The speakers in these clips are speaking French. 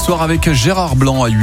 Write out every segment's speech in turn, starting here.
L'histoire avec Gérard Blanc à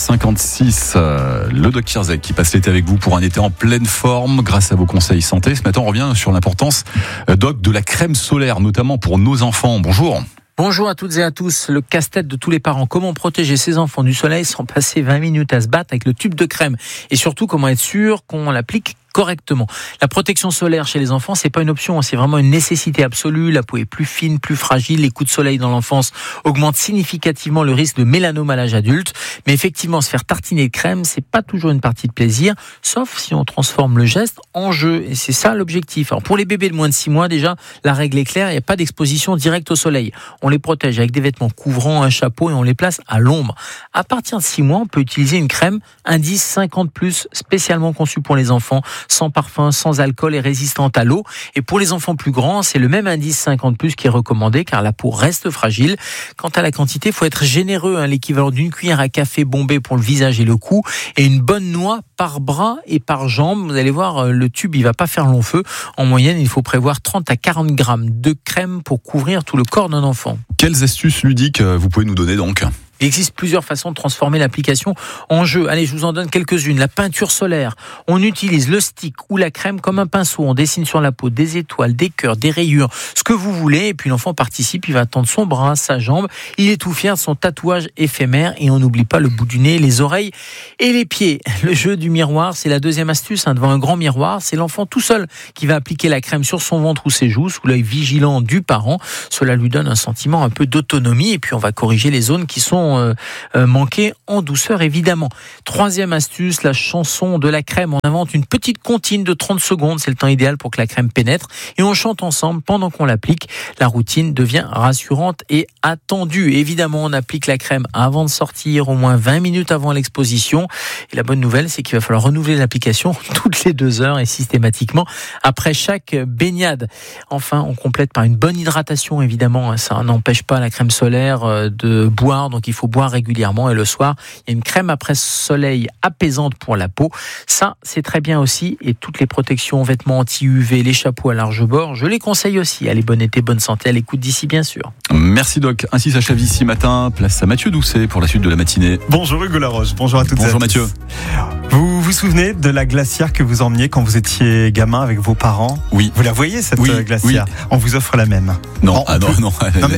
8h56. Le Doc Kirzek qui passe l'été avec vous pour un été en pleine forme grâce à vos conseils santé. Ce matin, on revient sur l'importance, Doc, de la crème solaire, notamment pour nos enfants. Bonjour. Bonjour à toutes et à tous. Le casse-tête de tous les parents. Comment protéger ses enfants du soleil sans passer 20 minutes à se battre avec le tube de crème? Et surtout, comment être sûr qu'on l'applique correctement. La protection solaire chez les enfants, c'est pas une option, c'est vraiment une nécessité absolue. La peau est plus fine, plus fragile. Les coups de soleil dans l'enfance augmentent significativement le risque de mélanome à l'âge adulte. Mais effectivement, se faire tartiner de crème, c'est pas toujours une partie de plaisir, sauf si on transforme le geste en jeu. Et c'est ça l'objectif. Alors pour les bébés de moins de 6 mois, déjà, la règle est claire, il n'y a pas d'exposition directe au soleil. On les protège avec des vêtements couvrants, un chapeau et on les place à l'ombre. À partir de 6 mois, on peut utiliser une crème indice 50+, spécialement conçue pour les enfants, sans parfum, sans alcool et résistante à l'eau. Et pour les enfants plus grands, c'est le même indice 50+, qui est recommandé car la peau reste fragile. Quant à la quantité, il faut être généreux, l'équivalent d'une cuillère à café bombée pour le visage et le cou et une bonne noix par bras et par jambe. Vous allez voir, le tube, il va pas faire long feu. En moyenne, il faut prévoir 30 à 40 grammes de crème pour couvrir tout le corps d'un enfant. Quelles astuces ludiques vous pouvez nous donner donc ? Il existe plusieurs façons de transformer l'application en jeu. Allez, je vous en donne quelques-unes. La peinture solaire. On utilise le stick ou la crème comme un pinceau. On dessine sur la peau des étoiles, des cœurs, des rayures, ce que vous voulez. Et puis l'enfant participe, il va tendre son bras, sa jambe. Il est tout fier de son tatouage éphémère. Et on n'oublie pas le bout du nez, les oreilles et les pieds. Le jeu du miroir, c'est la deuxième astuce. Devant un grand miroir, c'est l'enfant tout seul qui va appliquer la crème sur son ventre ou ses joues, sous l'œil vigilant du parent. Cela lui donne un sentiment un peu d'autonomie. Et puis on va corriger les zones qui sont manquer en douceur évidemment. Troisième astuce, la chanson de la crème. On invente une petite comptine de 30 secondes, c'est le temps idéal pour que la crème pénètre et on chante ensemble pendant qu'on l'applique. La routine devient rassurante et attendue. Évidemment, on applique la crème avant de sortir, au moins 20 minutes avant l'exposition. Et la bonne nouvelle, c'est qu'il va falloir renouveler l'application toutes les 2 heures et systématiquement après chaque baignade. Enfin, on complète par une bonne hydratation évidemment. Ça n'empêche pas la crème solaire de boire, donc il faut boire régulièrement et le soir, il y a une crème après soleil apaisante pour la peau. Ça, c'est très bien aussi et toutes les protections, vêtements anti-UV, les chapeaux à large bord, je les conseille aussi. Allez, bon été, bonne santé à l'écoute d'ici bien sûr. Merci Doc. Ainsi s'achève ici matin. Place à Mathieu Doucet pour la suite de la matinée. Bonjour Hugo Laroche, bonjour à toutes et à tous. Bonjour Mathieu. Vous vous souvenez de la glacière que vous emmeniez quand vous étiez gamin avec vos parents? Oui. Vous la voyez cette glacière? Oui. On vous offre la même. Non, non.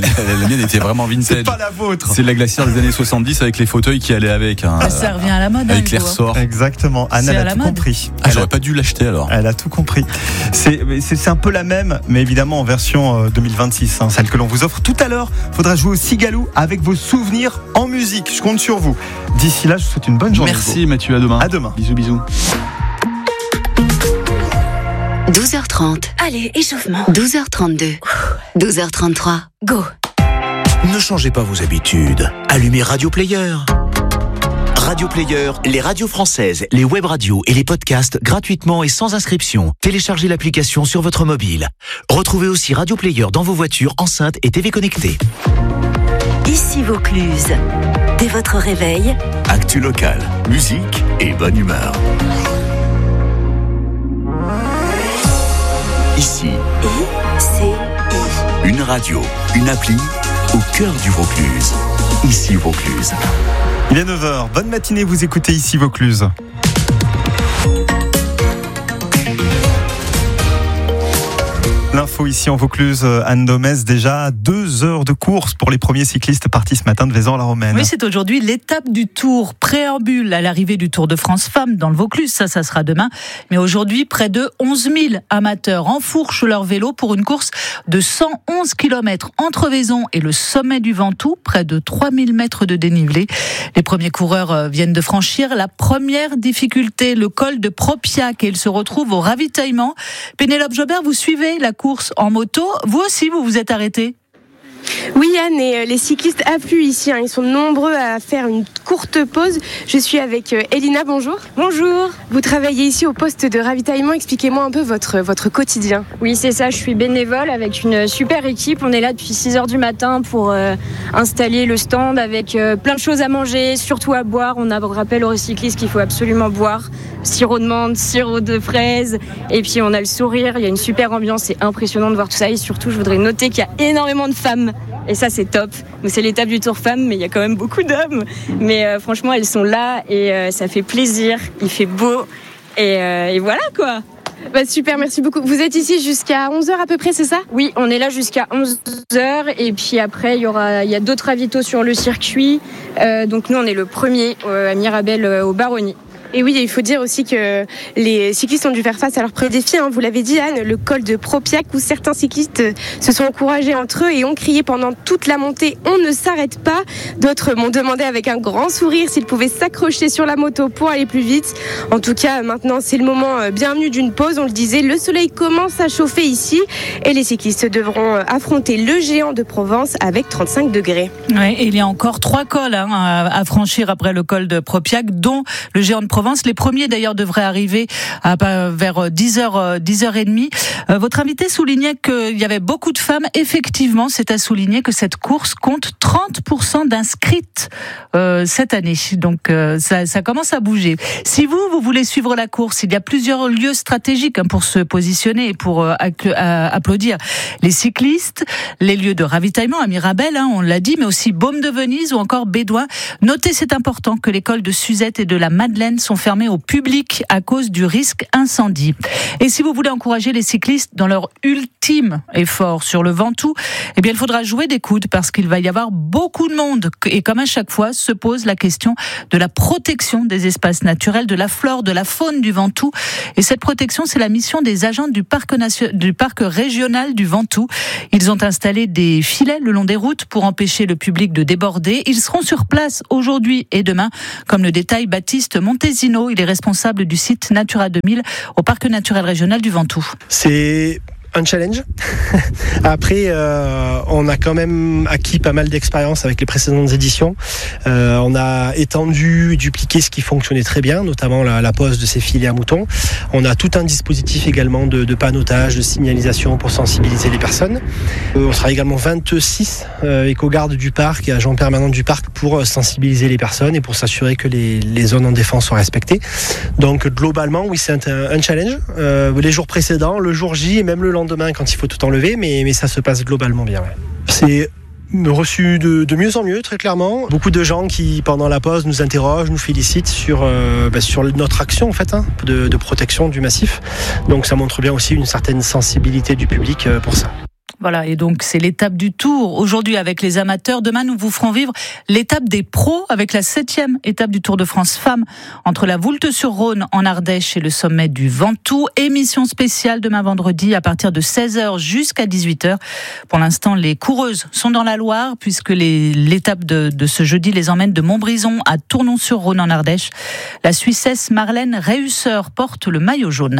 La mienne était vraiment vintage. C'est pas la vôtre. C'est la glacière des années 70 avec les fauteuils qui allaient avec. Ça revient à la mode. Avec les ressorts. Exactement. Anna a tout compris. J'aurais pas dû l'acheter alors. Elle a tout compris. C'est un peu la même, mais évidemment en version 2026. Celle que l'on vous offre tout à l'heure. Faudra jouer au Cigalou avec vos souvenirs en musique. Je compte sur vous. D'ici là, je vous souhaite une bonne journée. Merci Mathieu, à demain. À demain. Bisous. 12h30. Allez, échauffement. 12h32. 12h33. Go. Ne changez pas vos habitudes. Allumez Radio Player. Radio Player, les radios françaises, les web radios et les podcasts gratuitement et sans inscription. Téléchargez l'application sur votre mobile. Retrouvez aussi Radio Player dans vos voitures, enceintes et TV connectées. Ici Vaucluse. Dès votre réveil, Actu locale, musique et bonne humeur. Ici, une radio, une appli au cœur du Vaucluse. Ici Vaucluse. Il est 9h. Bonne matinée, vous écoutez Ici Vaucluse. L'info ici en Vaucluse, Anne Domès, déjà 2 heures de course pour les premiers cyclistes partis ce matin de Vaison-la-Romaine. Oui, c'est aujourd'hui l'étape du Tour, préambule à l'arrivée du Tour de France Femmes dans le Vaucluse, ça sera demain. Mais aujourd'hui, près de 11 000 amateurs enfourchent leur vélo pour une course de 111 km entre Vaison et le sommet du Ventoux, près de 3 000 mètres de dénivelé. Les premiers coureurs viennent de franchir la première difficulté, le col de Propiac, et ils se retrouvent au ravitaillement. Pénélope Jobert, vous suivez la course en moto, vous aussi vous vous êtes arrêté? Oui Anne, et les cyclistes affluent ici, ils sont nombreux à faire une courte pause. Je suis avec Elina, bonjour. Bonjour. Vous travaillez ici au poste de ravitaillement, expliquez-moi un peu votre quotidien. Oui c'est ça, je suis bénévole avec une super équipe, on est là depuis 6h du matin pour installer le stand avec plein de choses à manger, surtout à boire. On rappelle aux cyclistes qu'il faut absolument boire, sirop de menthe, sirop de fraise, et puis on a le sourire, il y a une super ambiance, c'est impressionnant de voir tout ça, et surtout je voudrais noter qu'il y a énormément de femmes Et ça, c'est top. Donc, c'est l'étape du Tour Femmes, mais il y a quand même beaucoup d'hommes. Mais franchement, elles sont là et ça fait plaisir. Il fait beau. Et voilà, quoi. Bah, super, merci beaucoup. Vous êtes ici jusqu'à 11h à peu près, c'est ça ? Oui, on est là jusqu'à 11h. Et puis après, il y a d'autres ravitaux sur le circuit. Donc nous, on est le premier à Mirabel au Baronnie. Et oui, il faut dire aussi que les cyclistes ont dû faire face à leur premier défi. Vous l'avez dit, Anne, le col de Propiac, où certains cyclistes se sont encouragés entre eux et ont crié pendant toute la montée « On ne s'arrête pas ». D'autres m'ont demandé avec un grand sourire s'ils pouvaient s'accrocher sur la moto pour aller plus vite. En tout cas, maintenant, c'est le moment bienvenu d'une pause. On le disait, le soleil commence à chauffer ici et les cyclistes devront affronter le géant de Provence avec 35 degrés. Ouais, et il y a encore 3 cols à franchir après le col de Propiac, dont le géant de Provence. Les premiers d'ailleurs devraient arriver vers 10h30. Votre invité soulignait qu'il y avait beaucoup de femmes. Effectivement, c'est à souligner que cette course compte 30% d'inscrites cette année. Donc ça commence à bouger. Si vous voulez suivre la course, il y a plusieurs lieux stratégiques pour se positionner et pour applaudir les cyclistes. Les lieux de ravitaillement à Mirabel, on l'a dit, mais aussi Baume de Venise ou encore Bédoin. Notez, c'est important, que les cols de Suzette et de la Madeleine sont fermés au public à cause du risque incendie. Et si vous voulez encourager les cyclistes dans leur ultime effort sur le Ventoux, eh bien, il faudra jouer des coudes parce qu'il va y avoir beaucoup de monde. Et comme à chaque fois, se pose la question de la protection des espaces naturels, de la flore, de la faune du Ventoux. Et cette protection, c'est la mission des agents du parc régional du Ventoux. Ils ont installé des filets le long des routes pour empêcher le public de déborder. Ils seront sur place aujourd'hui et demain, comme le détaille Baptiste Montésino. Il est responsable du site Natura 2000 au parc naturel régional du Ventoux. C'est un challenge. Après, on a quand même acquis pas mal d'expérience avec les précédentes éditions. On a étendu et dupliqué ce qui fonctionnait très bien, notamment la pose de ces filets à moutons. On a tout un dispositif également de panneautage, de signalisation pour sensibiliser les personnes. On sera également 26 éco-gardes du parc et agents permanents du parc pour sensibiliser les personnes et pour s'assurer que les zones en défense soient respectées. Donc globalement, oui, c'est un challenge. Les jours précédents, le jour J et même le lendemain quand il faut tout enlever, mais ça se passe globalement bien. Ouais. C'est reçu de mieux en mieux, très clairement. Beaucoup de gens qui, pendant la pause, nous interrogent, nous félicitent sur notre action en fait, de protection du massif. Donc ça montre bien aussi une certaine sensibilité du public pour ça. Voilà, et donc c'est l'étape du Tour aujourd'hui avec les amateurs. Demain, nous vous ferons vivre l'étape des pros avec la 7e étape du Tour de France Femmes entre la Voulte-sur-Rhône en Ardèche et le sommet du Ventoux. Émission spéciale demain vendredi à partir de 16h jusqu'à 18h. Pour l'instant, les coureuses sont dans la Loire puisque l'étape de ce jeudi les emmène de Montbrison à Tournon-sur-Rhône en Ardèche. La Suissesse Marlène Reusser porte le maillot jaune.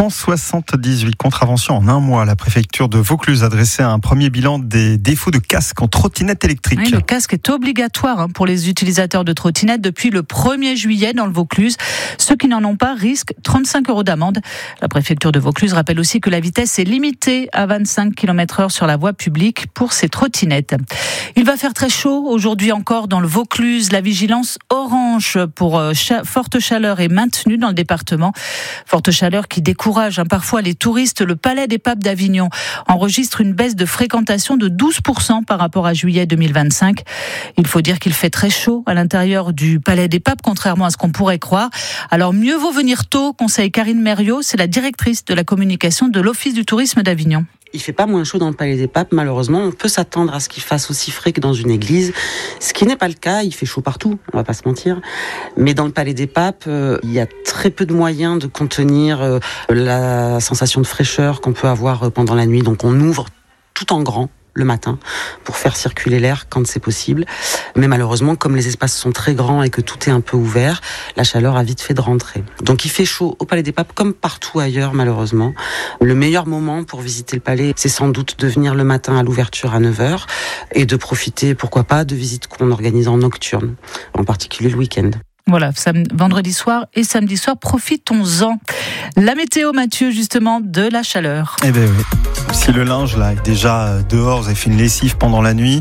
178 contraventions en un mois. La préfecture de Vaucluse a dressé un premier bilan des défauts de casque en trottinette électrique. Oui, le casque est obligatoire pour les utilisateurs de trottinettes depuis le 1er juillet dans le Vaucluse. Ceux qui n'en ont pas risquent 35 € d'amende. La préfecture de Vaucluse rappelle aussi que la vitesse est limitée à 25 km/h sur la voie publique pour ces trottinettes. Il va faire très chaud aujourd'hui encore dans le Vaucluse. La vigilance orange pour forte chaleur est maintenue dans le département. Forte chaleur qui décourage parfois les touristes. Le Palais des Papes d'Avignon enregistre une baisse de fréquentation de 12% par rapport à juillet 2025. Il faut dire qu'il fait très chaud à l'intérieur du Palais des Papes, contrairement à ce qu'on pourrait croire. Alors mieux vaut venir tôt, conseille Karine Mériot, c'est la directrice de la communication de l'Office du tourisme d'Avignon. Il fait pas moins chaud dans le Palais des Papes, malheureusement. On peut s'attendre à ce qu'il fasse aussi frais que dans une église, ce qui n'est pas le cas. Il fait chaud partout, on va pas se mentir. Mais dans le Palais des Papes, il y a très peu de moyens de contenir la sensation de fraîcheur qu'on peut avoir pendant la nuit. Donc on ouvre tout en grand le matin pour faire circuler l'air quand c'est possible. Mais malheureusement, comme les espaces sont très grands et que tout est un peu ouvert, la chaleur a vite fait de rentrer. Donc il fait chaud au Palais des Papes comme partout ailleurs malheureusement. Le meilleur moment pour visiter le palais, c'est sans doute de venir le matin à l'ouverture à 9h et de profiter, pourquoi pas, de visites qu'on organise en nocturne, en particulier le week-end. Voilà, vendredi soir et samedi soir, profitons-en. La météo, Mathieu, justement, de la chaleur. Eh bien oui, si le linge là est déjà dehors, vous avez fait une lessive pendant la nuit,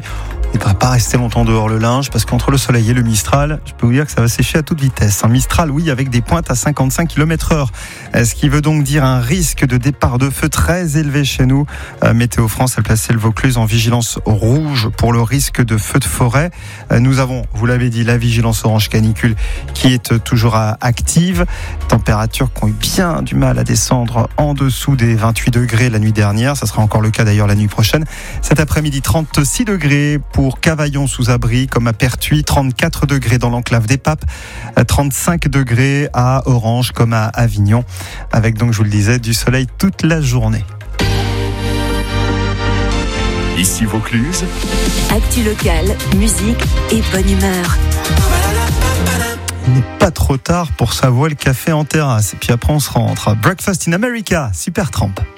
Il ne devrait pas rester longtemps dehors le linge parce qu'entre le soleil et le Mistral, je peux vous dire que ça va sécher à toute vitesse. Un Mistral, oui, avec des pointes à 55 km/h. Ce qui veut donc dire un risque de départ de feu très élevé chez nous. Météo France a placé le Vaucluse en vigilance rouge pour le risque de feu de forêt. Nous avons, vous l'avez dit, la vigilance orange canicule qui est toujours active. Températures qui ont eu bien du mal à descendre en dessous des 28 degrés la nuit dernière. Ça sera encore le cas d'ailleurs la nuit prochaine. Cet après-midi, 36 degrés pour Cavaillon sous abri, comme à Pertuis, 34 degrés dans l'enclave des Papes, 35 degrés à Orange comme à Avignon, avec donc, je vous le disais, du soleil toute la journée. Ici Vaucluse. Actu locale, musique et bonne humeur. Il n'est pas trop tard pour savourer le café en terrasse. Et puis après, on se rentre. Breakfast in America, Supertramp.